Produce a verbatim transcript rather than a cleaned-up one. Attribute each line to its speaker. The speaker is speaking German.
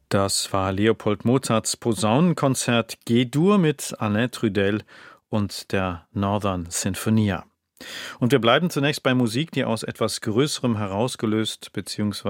Speaker 1: Das war Leopold Mozarts Posaunenkonzert G-Dur mit Alain Trudel und der Northern Sinfonia. Und wir bleiben zunächst bei Musik, die aus etwas Größerem herausgelöst bzw.